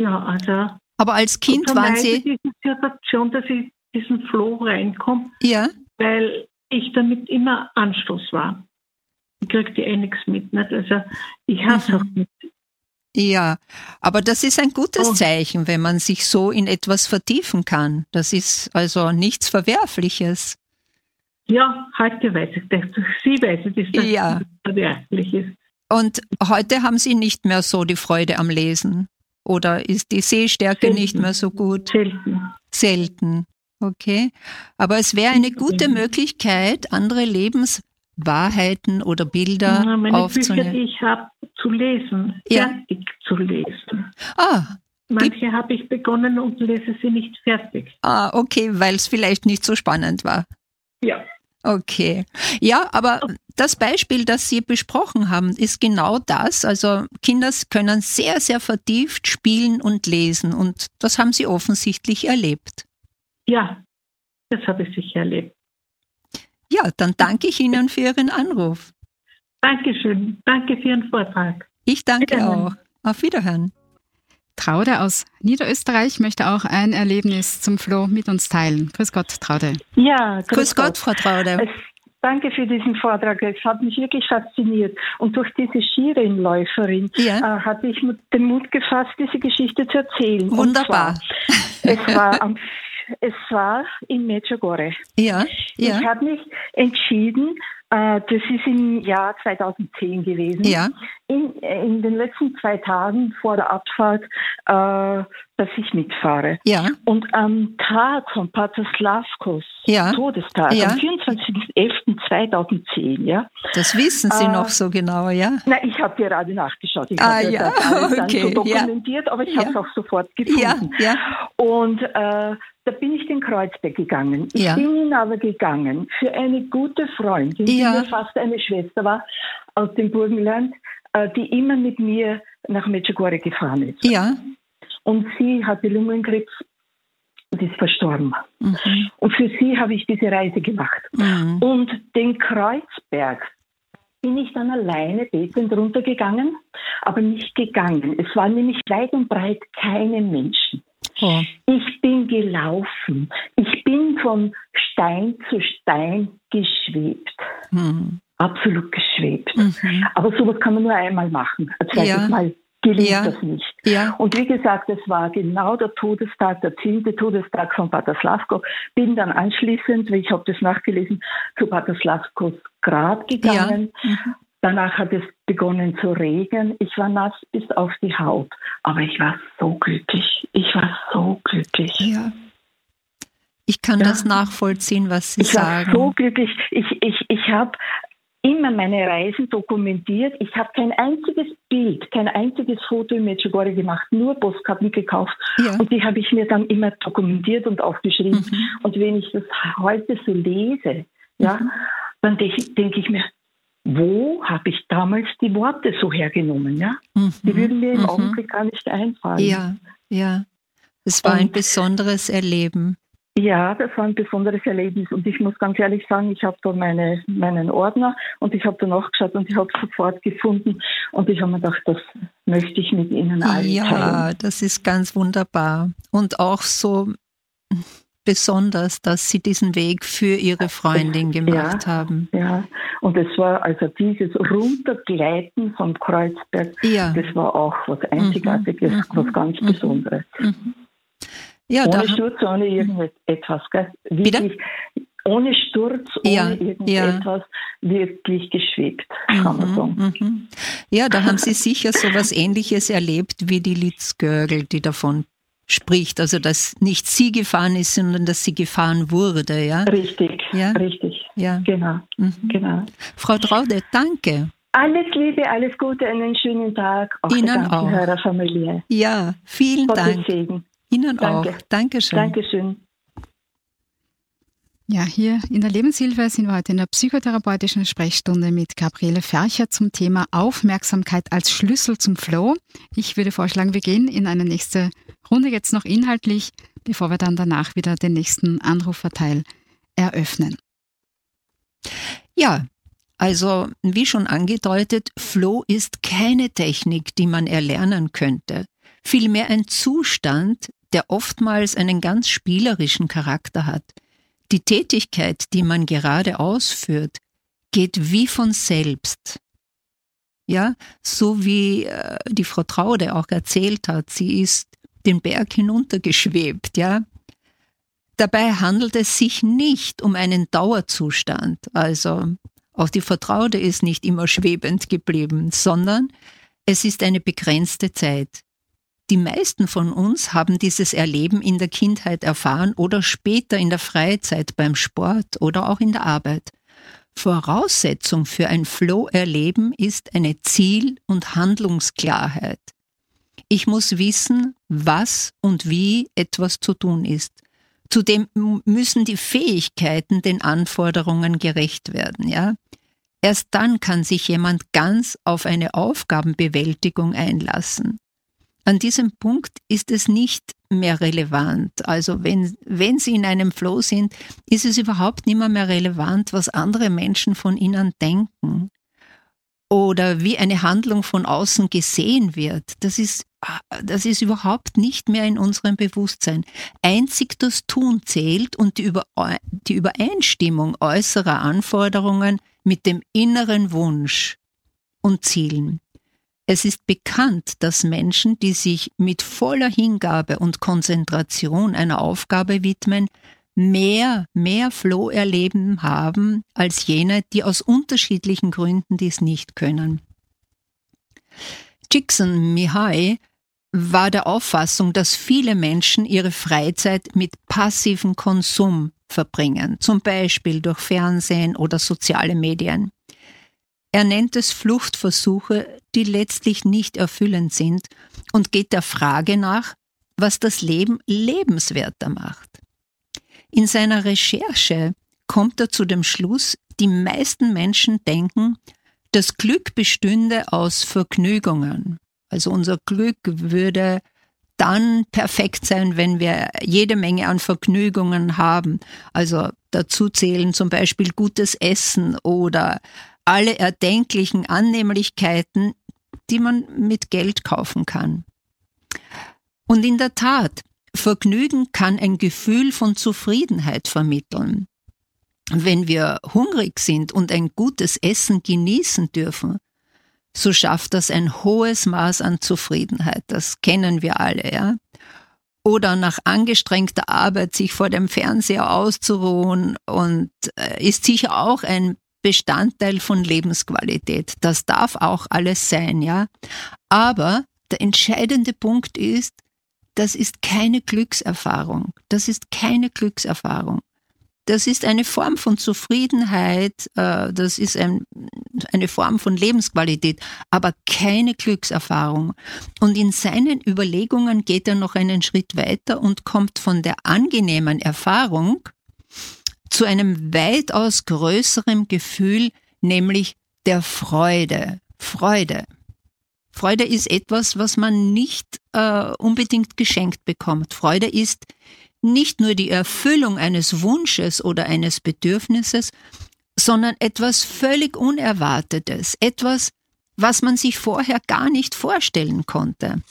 Genau, also Aber als Kind waren Sie... diese Situation, dass ich diesen Flow reinkomme, Ja. weil ich damit immer Anstoß war. Ich kriegte nichts mit. Nicht? Also ich hasse auch mit. Ja, aber das ist ein gutes Zeichen, wenn man sich so in etwas vertiefen kann. Das ist also nichts Verwerfliches. Ja, heute weiß ich das. Sie weiß ich, dass das verwerflich ist. Und heute haben Sie nicht mehr so die Freude am Lesen? Oder ist die Sehstärke nicht mehr so gut? Selten. Okay. Aber es wäre eine gute Möglichkeit, andere Lebenswahrheiten oder Bilder aufzunehmen. Bücher, die ich habe, zu lesen, fertig zu lesen. Manche habe ich begonnen und lese sie nicht fertig. Okay, weil es vielleicht nicht so spannend war. Ja. Okay. Ja, aber das Beispiel, das Sie besprochen haben, ist genau das. Also Kinder können sehr, sehr vertieft spielen und lesen. Und das haben Sie offensichtlich erlebt. Ja, das habe ich sicher erlebt. Ja, dann danke ich Ihnen für Ihren Anruf. Dankeschön. Danke für Ihren Vortrag. Ich danke auch. Auf Wiederhören. Traude aus Niederösterreich möchte auch ein Erlebnis zum Floh mit uns teilen. Grüß Gott, Traude. Ja, grüß Gott, Frau Traude. Danke für diesen Vortrag. Es hat mich wirklich fasziniert. Und durch diese Skirennläuferin hatte ich den Mut gefasst, diese Geschichte zu erzählen. Wunderbar. Es war in Medjugorje. Ja. Ich habe mich entschieden, das ist im Jahr 2010 gewesen, in den letzten 2 Tagen vor der Abfahrt, dass ich mitfahre. Ja. Und am Tag von Pater Slavkos Todestag, am 24.11.2010, Das wissen Sie noch so genau, ja? Nein, ich habe gerade nachgeschaut. Ich habe das alles dann so dokumentiert, aber ich habe es auch sofort gefunden. Und da bin ich den Kreuzberg gegangen. Ich bin ihn aber gegangen für eine gute Freundin, die mir fast eine Schwester war, aus dem Burgenland, die immer mit mir nach Medjugorje gefahren ist. Ja. Und sie hatte Lungenkrebs und ist verstorben. Und für sie habe ich diese Reise gemacht. Und den Kreuzberg bin ich dann alleine betend runtergegangen, aber nicht gegangen. Es waren nämlich weit und breit keine Menschen. Ich bin gelaufen. Ich bin von Stein zu Stein geschwebt. Absolut geschwebt. Aber sowas kann man nur einmal machen. Ein zweites Mal gelingt das nicht. Und wie gesagt, es war genau der Todestag, der 10. Todestag von Pater Slavko. Bin dann anschließend, ich habe das nachgelesen, zu Pater Slavkos Grab gegangen. Danach hat es begonnen zu regnen. Ich war nass bis auf die Haut. Aber ich war so glücklich. Ja. Ich kann das nachvollziehen, was Sie sagen. Ich war so glücklich. Ich habe immer meine Reisen dokumentiert. Ich habe kein einziges Bild, kein einziges Foto in Medjugorje gemacht, nur Postkarten gekauft. Und die habe ich mir dann immer dokumentiert und aufgeschrieben. Und wenn ich das heute so lese, dann denke ich mir, wo habe ich damals die Worte so hergenommen? Ja? Die würden mir im Augenblick gar nicht einfallen. Ja. Es war ein besonderes Erleben. Ja, das war ein besonderes Erlebnis. Und ich muss ganz ehrlich sagen, ich habe da meinen Ordner und ich habe da nachgeschaut und ich habe es sofort gefunden. Und ich habe mir gedacht, das möchte ich mit Ihnen allen teilen. Ja, das ist ganz wunderbar. Und auch so besonders, dass Sie diesen Weg für Ihre Freundin gemacht haben. Ja, und es war also dieses Runtergleiten vom Kreuzberg, das war auch was Einzigartiges, was ganz Besonderes. Ja, ohne Sturz, ohne irgendetwas. Gell? Wirklich, ohne Sturz, ohne irgendetwas, wirklich geschwebt, kann man sagen. Ja, da haben Sie sicher so was Ähnliches erlebt wie die Liz Görgel, die davon spricht. Also, dass nicht sie gefahren ist, sondern dass sie gefahren wurde. Ja? Richtig, genau. Genau. Frau Traude, danke. Alles Liebe, alles Gute, einen schönen Tag. Auch Ihnen der ganzen auch. Hörerfamilie. Ja, vielen Gottes Dank. Segen. Ihnen Danke. auch. Dankeschön. Dankeschön. Ja, hier in der Lebenshilfe sind wir heute in der psychotherapeutischen Sprechstunde mit Gabriele Fercher zum Thema Aufmerksamkeit als Schlüssel zum Flow. Ich würde vorschlagen, wir gehen in eine nächste Runde jetzt noch inhaltlich, bevor wir dann danach wieder den nächsten Anruferteil eröffnen. Ja, also wie schon angedeutet, Flow ist keine Technik, die man erlernen könnte. vielmehr ein Zustand, der oftmals einen ganz spielerischen Charakter hat. Die Tätigkeit, die man gerade ausführt, geht wie von selbst. Ja, so wie die Frau Traude auch erzählt hat, sie ist den Berg hinuntergeschwebt, ja. Dabei handelt es sich nicht um einen Dauerzustand, also auch die Frau Traude ist nicht immer schwebend geblieben, sondern es ist eine begrenzte Zeit. Die meisten von uns haben dieses Erleben in der Kindheit erfahren oder später in der Freizeit beim Sport oder auch in der Arbeit. Voraussetzung für ein Flow-Erleben ist eine Ziel- und Handlungsklarheit. Ich muss wissen, was und wie etwas zu tun ist. Zudem müssen die Fähigkeiten den Anforderungen gerecht werden, ja. Erst dann kann sich jemand ganz auf eine Aufgabenbewältigung einlassen. An diesem Punkt ist es nicht mehr relevant. Also wenn Sie in einem Flow sind, ist es überhaupt nicht mehr relevant, was andere Menschen von Ihnen denken oder wie eine Handlung von außen gesehen wird. Das ist überhaupt nicht mehr in unserem Bewusstsein. Einzig das Tun zählt und die Übereinstimmung äußerer Anforderungen mit dem inneren Wunsch und Zielen. Es ist bekannt, dass Menschen, die sich mit voller Hingabe und Konzentration einer Aufgabe widmen, mehr Flow-Erleben haben als jene, die aus unterschiedlichen Gründen dies nicht können. Csikszentmihalyi war der Auffassung, dass viele Menschen ihre Freizeit mit passivem Konsum verbringen, zum Beispiel durch Fernsehen oder soziale Medien. Er nennt es Fluchtversuche, die letztlich nicht erfüllend sind und geht der Frage nach, was das Leben lebenswerter macht. In seiner Recherche kommt er zu dem Schluss, die meisten Menschen denken, das Glück bestünde aus Vergnügungen. Also unser Glück würde dann perfekt sein, wenn wir jede Menge an Vergnügungen haben. Also dazu zählen zum Beispiel gutes Essen oder alle erdenklichen Annehmlichkeiten, die man mit Geld kaufen kann. Und in der Tat, Vergnügen kann ein Gefühl von Zufriedenheit vermitteln. Wenn wir hungrig sind und ein gutes Essen genießen dürfen, so schafft das ein hohes Maß an Zufriedenheit. Das kennen wir alle, ja. Oder nach angestrengter Arbeit sich vor dem Fernseher auszuruhen und ist sicher auch ein Bestandteil von Lebensqualität. Das darf auch alles sein, ja. Aber der entscheidende Punkt ist, das ist keine Glückserfahrung. Das ist keine Glückserfahrung. Das ist eine Form von Zufriedenheit, das ist eine Form von Lebensqualität, aber keine Glückserfahrung. Und in seinen Überlegungen geht er noch einen Schritt weiter und kommt von der angenehmen Erfahrung zu einem weitaus größeren Gefühl, nämlich der Freude. Freude ist etwas, was man nicht unbedingt geschenkt bekommt. Freude ist nicht nur die Erfüllung eines Wunsches oder eines Bedürfnisses, sondern etwas völlig Unerwartetes, etwas, was man sich vorher gar nicht vorstellen konnte.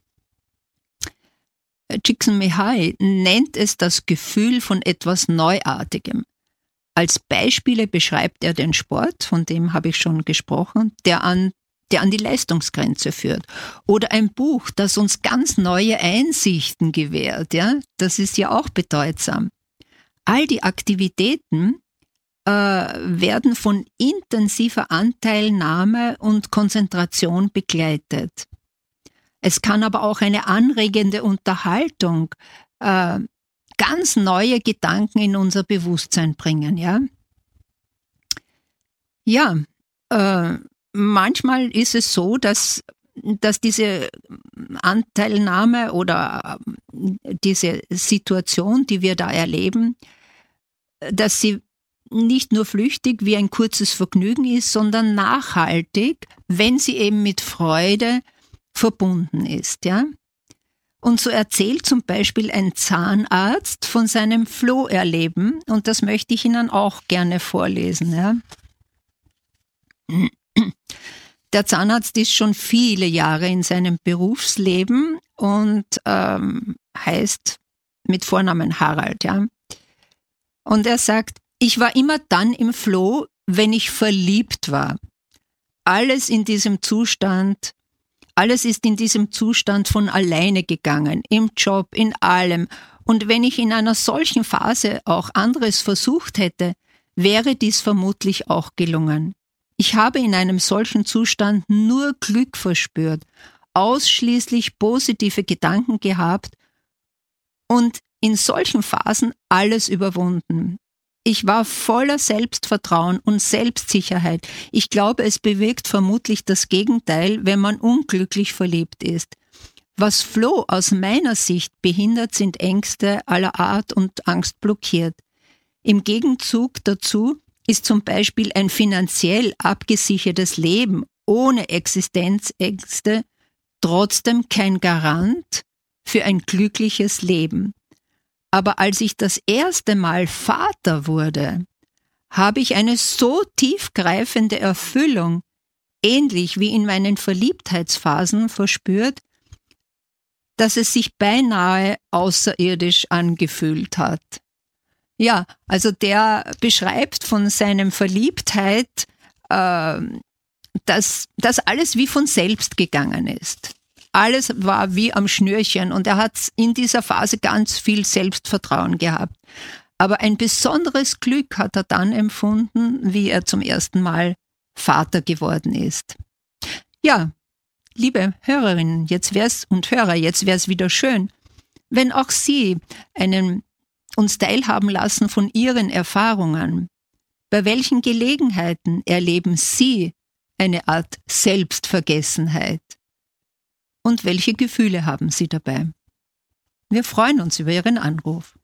Csikszentmihalyi nennt es das Gefühl von etwas Neuartigem. Als Beispiele beschreibt er den Sport, von dem habe ich schon gesprochen, der an die Leistungsgrenze führt. Oder ein Buch, das uns ganz neue Einsichten gewährt. Ja? Das ist ja auch bedeutsam. All die Aktivitäten werden von intensiver Anteilnahme und Konzentration begleitet. Es kann aber auch eine anregende Unterhaltung ganz neue Gedanken in unser Bewusstsein bringen. Ja, manchmal ist es so, dass diese Anteilnahme oder diese Situation, die wir da erleben, dass sie nicht nur flüchtig wie ein kurzes Vergnügen ist, sondern nachhaltig, wenn sie eben mit Freude verbunden ist. Ja? Und so erzählt zum Beispiel ein Zahnarzt von seinem Flow-Erleben, und das möchte ich Ihnen auch gerne vorlesen. Ja? Der Zahnarzt ist schon viele Jahre in seinem Berufsleben und heißt mit Vornamen Harald, ja. Und er sagt, ich war immer dann im Flow, wenn ich verliebt war. Alles ist in diesem Zustand von alleine gegangen, im Job, in allem. Und wenn ich in einer solchen Phase auch anderes versucht hätte, wäre dies vermutlich auch gelungen. Ich habe in einem solchen Zustand nur Glück verspürt, ausschließlich positive Gedanken gehabt und in solchen Phasen alles überwunden. Ich war voller Selbstvertrauen und Selbstsicherheit. Ich glaube, es bewirkt vermutlich das Gegenteil, wenn man unglücklich verliebt ist. Was Flow aus meiner Sicht behindert, sind Ängste aller Art und Angst blockiert. Im Gegenzug dazu ist zum Beispiel ein finanziell abgesichertes Leben ohne Existenzängste trotzdem kein Garant für ein glückliches Leben. Aber als ich das erste Mal Vater wurde, habe ich eine so tiefgreifende Erfüllung, ähnlich wie in meinen Verliebtheitsphasen, verspürt, dass es sich beinahe außerirdisch angefühlt hat. Ja, also der beschreibt von seinem Verliebtheit, dass alles wie von selbst gegangen ist. Alles war wie am Schnürchen und er hat in dieser Phase ganz viel Selbstvertrauen gehabt. Aber ein besonderes Glück hat er dann empfunden, wie er zum ersten Mal Vater geworden ist. Ja, liebe Hörerinnen, jetzt wär's wieder schön, wenn auch Sie uns teilhaben lassen von Ihren Erfahrungen. Bei welchen Gelegenheiten erleben Sie eine Art Selbstvergessenheit? Und welche Gefühle haben Sie dabei? Wir freuen uns über Ihren Anruf.